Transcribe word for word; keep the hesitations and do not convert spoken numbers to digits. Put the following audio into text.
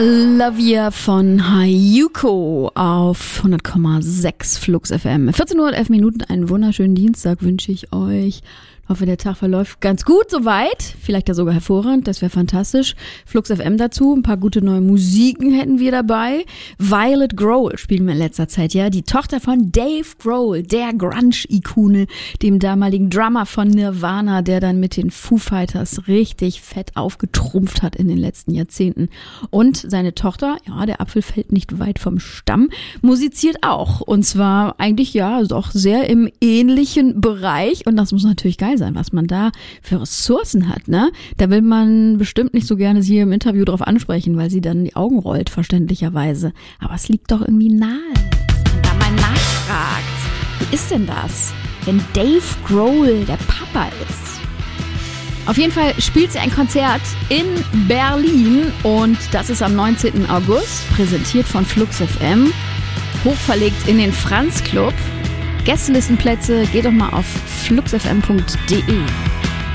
Lavia von Hayuko auf hundert Komma sechs Flux F M. vierzehn Uhr und elf Minuten, einen wunderschönen Dienstag wünsche ich euch. Ich hoffe, der Tag verläuft ganz gut soweit. Vielleicht ja sogar hervorragend, das wäre fantastisch. Flux F M dazu, ein paar gute neue Musiken hätten wir dabei. Violet Grohl spielen wir in letzter Zeit, ja. Die Tochter von Dave Grohl, der Grunge-Ikone, dem damaligen Drummer von Nirvana, der dann mit den Foo Fighters richtig fett aufgetrumpft hat in den letzten Jahrzehnten. Und seine Tochter, ja, der Apfel fällt nicht weit vom Stamm, musiziert auch. Und zwar eigentlich, ja, doch sehr im ähnlichen Bereich. Und das muss natürlich geil sein, was man da für Ressourcen hat, ne? Da will man bestimmt nicht so gerne sie hier im Interview drauf ansprechen, weil sie dann die Augen rollt, verständlicherweise. Aber es liegt doch irgendwie nahe, dass man da mal nachfragt. Wie ist denn das, wenn Dave Grohl der Papa ist? Auf jeden Fall spielt sie ein Konzert in Berlin und das ist am neunzehnten August, präsentiert von Flux F M, hochverlegt in den Franz Club. Gästelistenplätze, geht doch mal auf fluxfm punkt de.